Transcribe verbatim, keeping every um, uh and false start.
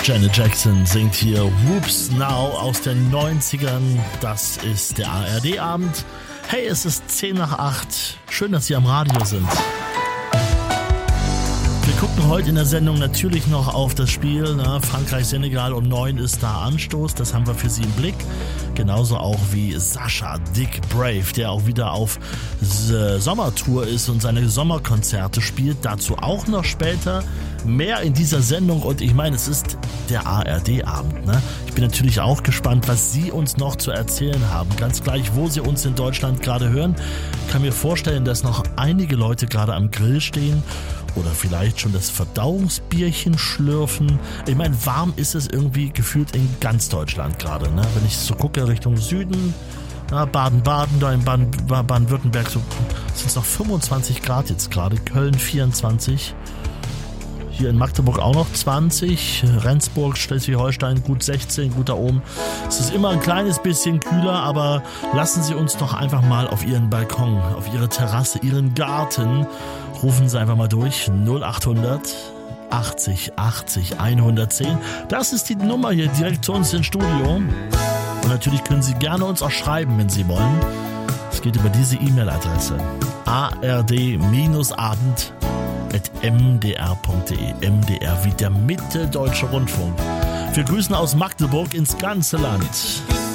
Janet Jackson singt hier Whoops Now aus den neunzigern. Das ist der A R D-Abend. Hey, es ist zehn nach acht. Schön, dass Sie am Radio sind. Wir gucken heute in der Sendung natürlich noch auf das Spiel. Ne? Frankreich-Senegal um neun ist da Anstoß. Das haben wir für Sie im Blick. Genauso auch wie Sascha Dick Brave, der auch wieder auf Sommertour ist und seine Sommerkonzerte spielt. Dazu auch noch später mehr in dieser Sendung. Und ich meine, es ist der A R D-Abend. Ne? Ich bin natürlich auch gespannt, was Sie uns noch zu erzählen haben. Ganz gleich, wo Sie uns in Deutschland gerade hören. Ich kann mir vorstellen, dass noch einige Leute gerade am Grill stehen oder vielleicht schon das Verdauungsbierchen schlürfen. Ich meine, warm ist es irgendwie gefühlt in ganz Deutschland gerade. Ne? Wenn ich so gucke Richtung Süden, na, Baden-Baden, da in Baden- Baden-Württemberg so, sind es noch fünfundzwanzig Grad jetzt gerade. Köln vierundzwanzig. Hier in Magdeburg auch noch zwanzig. Rendsburg, Schleswig-Holstein gut sechzehn, gut da oben. Es ist immer ein kleines bisschen kühler, aber lassen Sie uns doch einfach mal auf Ihren Balkon, auf Ihre Terrasse, Ihren Garten. Rufen Sie einfach mal durch. null achthundert achtzig achtzig hundertzehn. Das ist die Nummer hier direkt zu uns ins Studio. Und natürlich können Sie gerne uns auch schreiben, wenn Sie wollen. Es geht über diese E-Mail-Adresse. a r d abend at m d r punkt d e. M D R wie der Mitteldeutsche Rundfunk. Wir grüßen aus Magdeburg ins ganze Land.